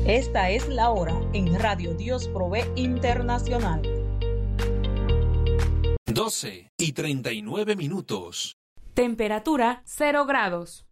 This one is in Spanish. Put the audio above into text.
Esta es la hora en Radio Dios Provee Internacional. 12:39. Temperatura 0 grados.